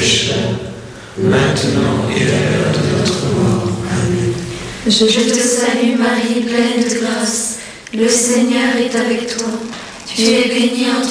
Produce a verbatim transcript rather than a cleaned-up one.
pécheurs, maintenant et à l'heure de notre mort. Amen. Je te salue Marie, pleine de grâce, le Seigneur est avec toi. Tu es bénie entre